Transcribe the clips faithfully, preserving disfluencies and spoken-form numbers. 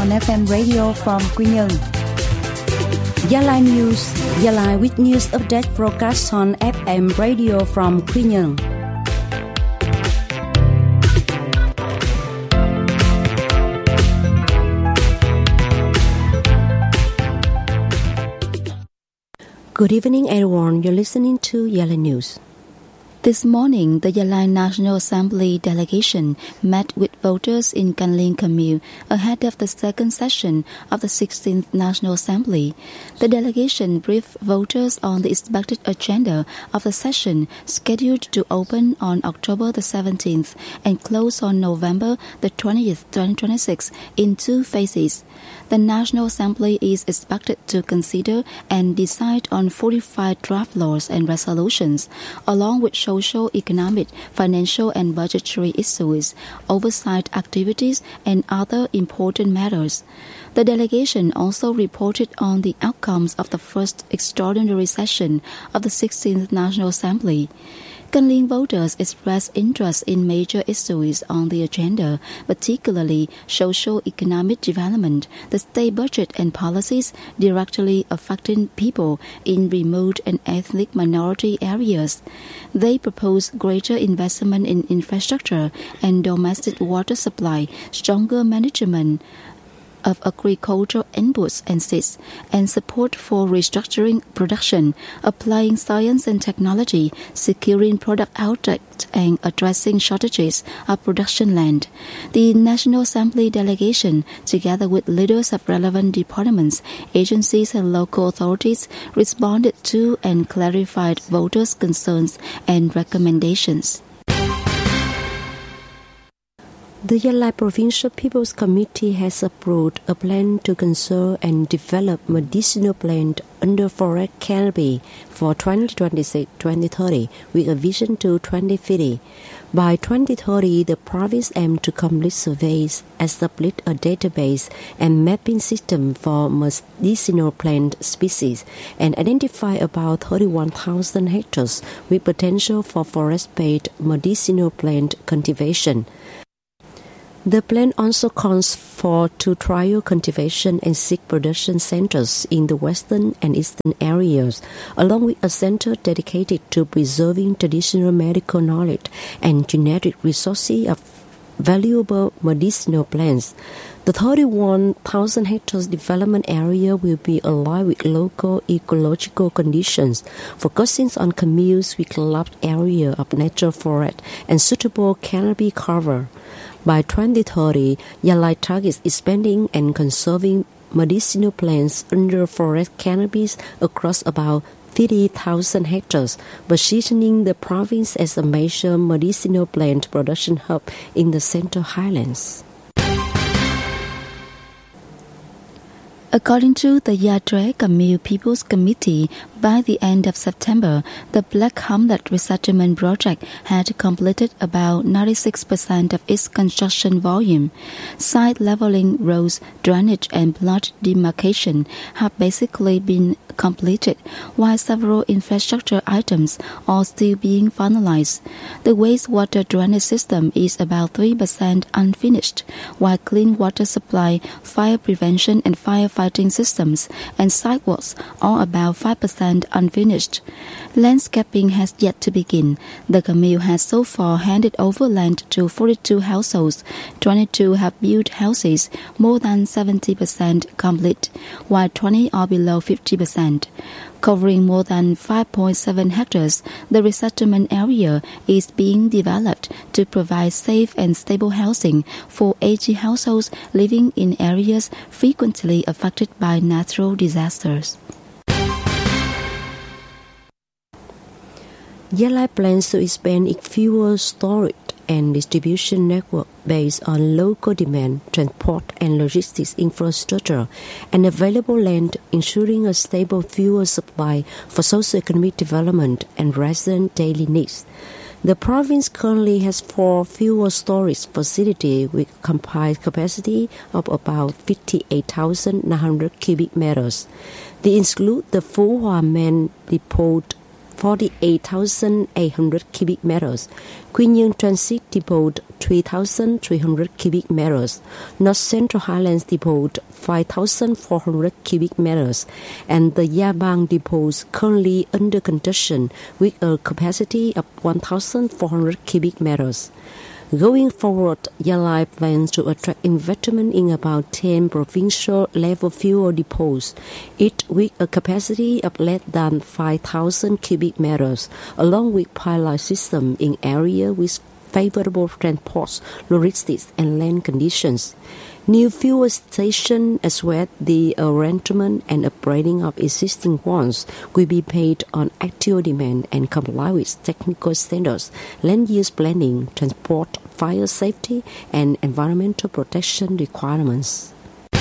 on ép em Radio from Quy Nhơn. Gia Lai News, Gia Lai with news update broadcast on ép em Radio from Quy Nhơn. Good evening, everyone. You're listening to Gia Lai News. This morning, the Gia Lai National Assembly delegation met with voters in Can Ling Commune ahead of the second session of the sixteenth National Assembly. The delegation briefed voters on the expected agenda of the session, scheduled to open on October the seventeenth and close on November the twentieth, twenty twenty-six, in two phases. The National Assembly is expected to consider and decide on forty-five draft laws and resolutions, along with social, economic, financial and budgetary issues, oversight activities and other important matters. The delegation also reported on the outcomes of the first extraordinary session of the sixteenth National Assembly. Can Ling voters expressed interest in major issues on the agenda, particularly social-economic development, the state budget and policies directly affecting people in remote and ethnic minority areas. They proposed greater investment in infrastructure and domestic water supply, stronger management of agricultural inputs and seeds, and support for restructuring production, applying science and technology, securing product output, and addressing shortages of production land. The National Assembly delegation, together with leaders of relevant departments, agencies, and local authorities, responded to and clarified voters' concerns and recommendations. The Gia Lai Provincial People's Committee has approved a plan to conserve and develop medicinal plants under forest canopy for twenty twenty-six to twenty thirty with a vision to twenty fifty. By twenty thirty, the province aims to complete surveys, establish a database and mapping system for medicinal plant species, and identify about thirty-one thousand hectares with potential for forest-based medicinal plant cultivation. The plan also calls for two trial cultivation and seed production centers in the western and eastern areas, along with a center dedicated to preserving traditional medical knowledge and genetic resources of valuable medicinal plants. The thirty-one thousand hectares development area will be aligned with local ecological conditions, focusing on communes with large area of natural forest and suitable canopy cover. By twenty thirty, Gia Lai targets expanding and conserving medicinal plants under forest canopies across about fifty thousand hectares, positioning the province as a major medicinal plant production hub in the Central Highlands. According to the Gia Tre Commune People's Committee, by the end of September, the Black Hamlet resettlement project had completed about ninety-six percent of its construction volume. Site leveling, roads, drainage and plot demarcation have basically been completed, while several infrastructure items are still being finalized. The wastewater drainage system is about three percent unfinished, while clean water supply, fire prevention and firefighting systems and sidewalks are about five percent unfinished. Landscaping has yet to begin. The commune has so far handed over land to forty-two households. twenty-two have built houses more than seventy percent complete, while twenty are below fifty percent. Covering more than five point seven hectares, the resettlement area is being developed to provide safe and stable housing for eighty households living in areas frequently affected by natural disasters. Gia Lai plans to expand its fuel storage and distribution network based on local demand, transport and logistics infrastructure, and available land, ensuring a stable fuel supply for socio-economic development and resident daily needs. The province currently has four fuel storage facilities with combined capacity of about fifty-eight thousand nine hundred cubic meters. They include the Phu Hoa Main Depot, forty-eight thousand eight hundred cubic meters. Quy Nhơn Transit Depot three thousand three hundred cubic meters. North Central Highlands Depot five thousand four hundred cubic meters. And the Yabang depots currently under construction with a capacity of one thousand four hundred cubic meters. Going forward, Yalai plans to attract investment in about ten provincial level fuel depots, each with a capacity of less than five thousand cubic meters, along with pilot system in area with favorable transport, logistics, and land conditions. New fuel stations, as well as the arrangement and upgrading of existing ones, will be paid on actual demand and comply with technical standards, land use planning, transport, fire safety, and environmental protection requirements.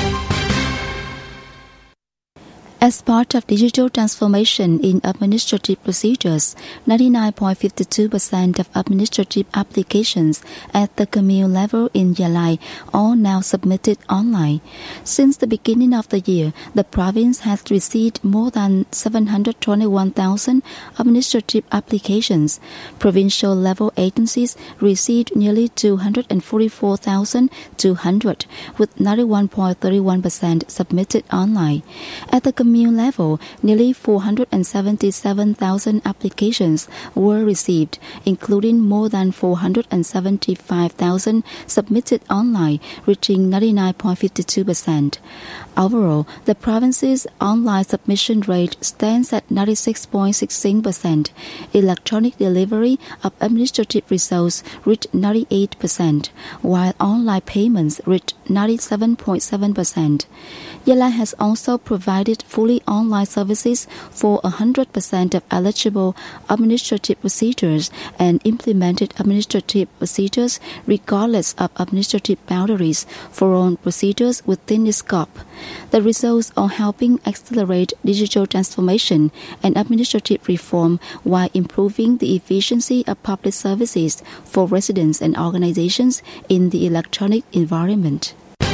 As part of digital transformation in administrative procedures, ninety-nine point five two percent of administrative applications at the commune level in Yalai are now submitted online. Since the beginning of the year, the province has received more than seven hundred twenty-one thousand administrative applications. Provincial level agencies received nearly two hundred forty-four thousand two hundred, with ninety-one point three one percent submitted online. At the commune level, nearly four hundred seventy-seven thousand applications were received, including more than four hundred seventy-five thousand submitted online, reaching ninety-nine point five two percent. Overall, the province's online submission rate stands at ninety-six point one six percent. Electronic delivery of administrative results reached ninety-eight percent, while online payments reached ninety-seven point seven percent. Yalai has also provided fully online services for one hundred percent of eligible administrative procedures and implemented administrative procedures regardless of administrative boundaries for all procedures within its scope. The results are helping accelerate digital transformation and administrative reform while improving the efficiency of public services for residents and organizations in the electronic environment.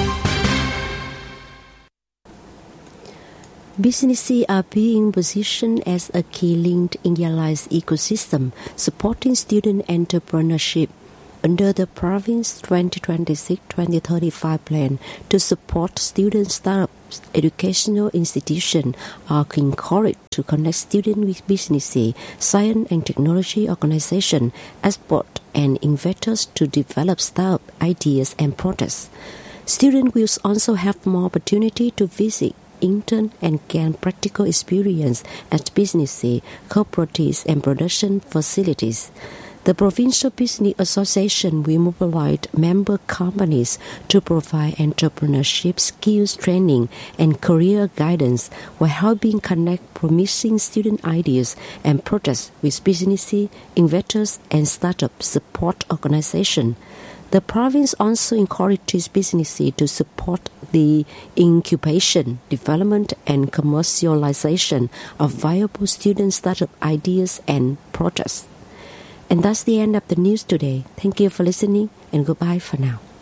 Businesses are being positioned as a key link in Yalai's ecosystem, supporting student entrepreneurship. Under the province twenty twenty-six to twenty thirty-five plan to support student startups, educational institutions are encouraged to connect students with businesses, science and technology organizations, experts, and inventors to develop startup ideas and products. Students will also have more opportunity to visit, intern, and gain practical experience at businesses, cooperatives, and production facilities. The Provincial Business Association will mobilize member companies to provide entrepreneurship skills training and career guidance while helping connect promising student ideas and projects with businesses, inventors, and startup support organizations. The province also encourages businesses to support the incubation, development, and commercialization of viable student startup ideas and projects. And that's the end of the news today. Thank you for listening, and goodbye for now.